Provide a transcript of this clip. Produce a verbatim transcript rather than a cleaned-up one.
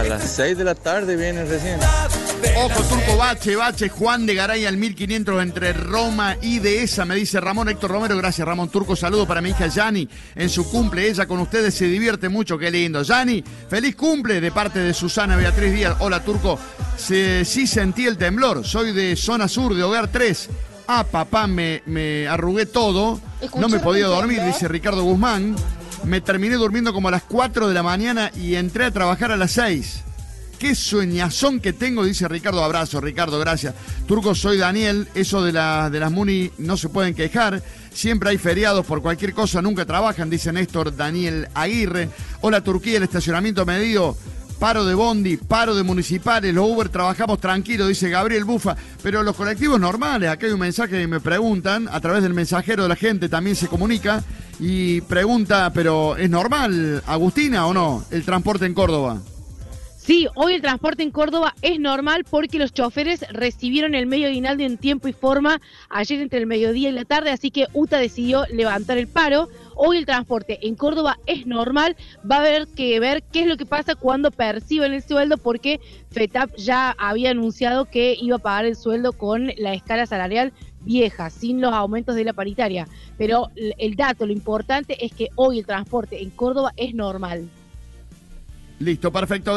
las seis de la tarde viene recién. Ojo, Turco, bache, bache, Juan de Garay al mil quinientos entre Roma y Dehesa, me dice Ramón. Héctor Romero, gracias Ramón. Turco, saludo para mi hija Yani en su cumple. Ella con ustedes se divierte mucho, qué lindo. Yani, feliz cumple de parte de Susana Beatriz Díaz. Hola, Turco. Se, sí sentí el temblor, soy de zona sur, de Hogar tres. Ah, papá, me, me arrugué todo. No me podía dormir, dice Ricardo Guzmán. Me terminé durmiendo como a las cuatro de la mañana y entré a trabajar a las seis. Qué sueñazón que tengo, dice Ricardo. Abrazo, Ricardo, gracias. Turco, soy Daniel. Eso de, la, de las Muni no se pueden quejar. Siempre hay feriados por cualquier cosa, nunca trabajan, dice Néstor Daniel Aguirre. Hola, Turquía, el estacionamiento medido. Paro de bondi, paro de municipales, los Uber trabajamos tranquilo, dice Gabriel Bufa. Pero los colectivos normales, acá hay un mensaje que me preguntan, a través del mensajero de la gente también se comunica y pregunta, pero ¿es normal, Agustina, o no, el transporte en Córdoba? Sí, hoy el transporte en Córdoba es normal porque los choferes recibieron el medio aguinaldo en tiempo y forma ayer entre el mediodía y la tarde, así que U T A decidió levantar el paro. Hoy el transporte en Córdoba es normal, va a haber que ver qué es lo que pasa cuando perciben el sueldo, porque FETAP ya había anunciado que iba a pagar el sueldo con la escala salarial vieja, sin los aumentos de la paritaria. Pero el dato, lo importante es que hoy el transporte en Córdoba es normal. Listo, perfecto.